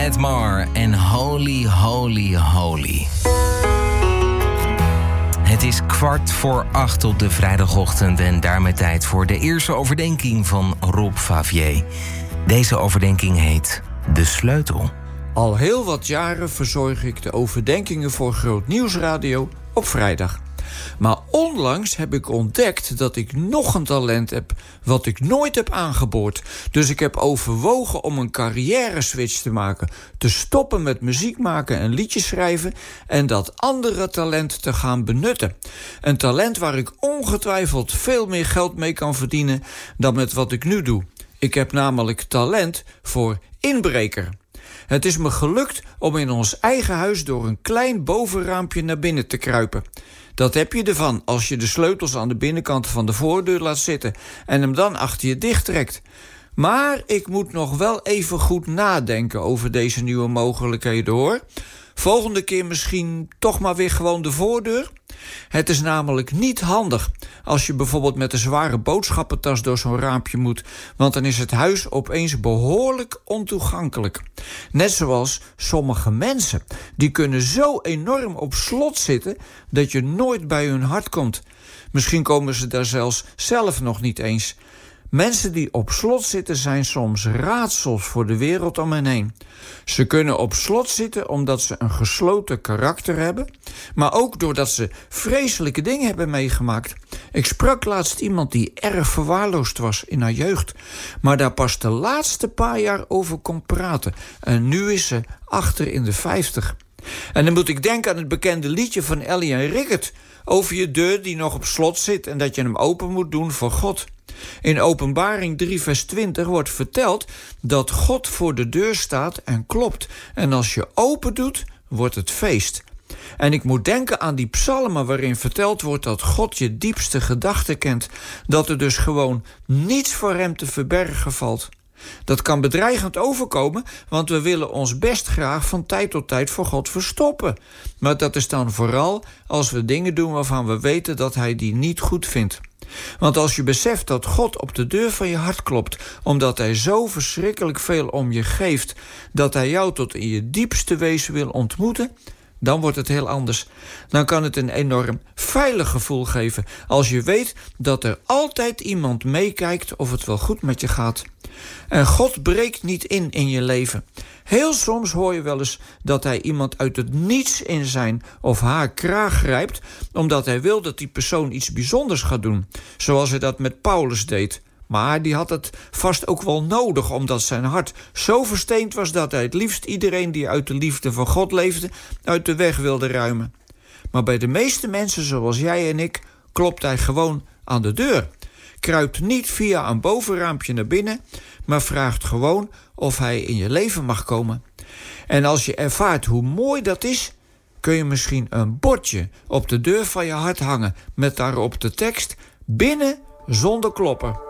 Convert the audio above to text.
Edmar en Holy, Holy, Holy. Het is 7:15 op de vrijdagochtend en daarmee tijd voor de eerste overdenking van Rob Favier. Deze overdenking heet De Sleutel. Al heel wat jaren verzorg ik de overdenkingen voor Groot Nieuwsradio op vrijdag. Maar onlangs heb ik ontdekt dat ik nog een talent heb wat ik nooit heb aangeboord. Dus ik heb overwogen om een carrière-switch te maken. Te stoppen met muziek maken en liedjes schrijven en dat andere talent te gaan benutten. Een talent waar ik ongetwijfeld veel meer geld mee kan verdienen dan met wat ik nu doe. Ik heb namelijk talent voor inbreker. Het is me gelukt om in ons eigen huis door een klein bovenraampje naar binnen te kruipen. Dat heb je ervan als je de sleutels aan de binnenkant van de voordeur laat zitten en hem dan achter je dicht trekt. Maar ik moet nog wel even goed nadenken over deze nieuwe mogelijkheden, hoor. Volgende keer misschien toch maar weer gewoon de voordeur. Het is namelijk niet handig als je bijvoorbeeld met een zware boodschappentas door zo'n raampje moet, want dan is het huis opeens behoorlijk ontoegankelijk. Net zoals sommige mensen, die kunnen zo enorm op slot zitten dat je nooit bij hun hart komt. Misschien komen ze daar zelf nog niet eens. Mensen die op slot zitten zijn soms raadsels voor de wereld om hen heen. Ze kunnen op slot zitten omdat ze een gesloten karakter hebben, maar ook doordat ze vreselijke dingen hebben meegemaakt. Ik sprak laatst iemand die erg verwaarloosd was in haar jeugd, maar daar pas de laatste paar jaar over kon praten. En nu is ze achter in de 50. En dan moet ik denken aan het bekende liedje van Ellie en Rickert over je deur die nog op slot zit en dat je hem open moet doen voor God. In Openbaring 3 vers 20 wordt verteld dat God voor de deur staat en klopt. En als je open doet, wordt het feest. En ik moet denken aan die psalmen waarin verteld wordt dat God je diepste gedachten kent. Dat er dus gewoon niets voor hem te verbergen valt. Dat kan bedreigend overkomen, want we willen ons best graag van tijd tot tijd voor God verstoppen. Maar dat is dan vooral als we dingen doen waarvan we weten dat hij die niet goed vindt. Want als je beseft dat God op de deur van je hart klopt, omdat hij zo verschrikkelijk veel om je geeft, dat hij jou tot in je diepste wezen wil ontmoeten, dan wordt het heel anders. Dan kan het een enorm veilig gevoel geven als je weet dat er altijd iemand meekijkt of het wel goed met je gaat. En God breekt niet in je leven. Heel soms hoor je wel eens dat hij iemand uit het niets in zijn of haar kraag grijpt, omdat hij wil dat die persoon iets bijzonders gaat doen, zoals hij dat met Paulus deed. Maar die had het vast ook wel nodig, omdat zijn hart zo versteend was dat hij het liefst iedereen die uit de liefde van God leefde uit de weg wilde ruimen. Maar bij de meeste mensen zoals jij en ik klopt hij gewoon aan de deur. Kruipt niet via een bovenraampje naar binnen, maar vraagt gewoon of hij in je leven mag komen. En als je ervaart hoe mooi dat is, kun je misschien een bordje op de deur van je hart hangen met daarop de tekst: binnen zonder kloppen.